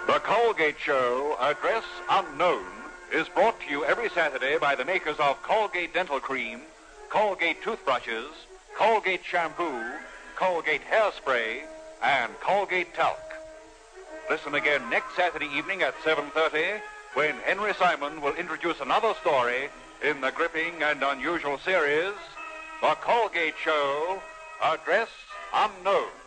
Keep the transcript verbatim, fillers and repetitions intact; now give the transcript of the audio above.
The Colgate Show, Address Unknown, is brought to you every Saturday by the makers of Colgate Dental Cream, Colgate Toothbrushes, Colgate Shampoo, Colgate Hairspray, and Colgate Talc. Listen again next Saturday evening at seven thirty when Henry Simon will introduce another story in the gripping and unusual series, The Colgate Show, Address Unknown.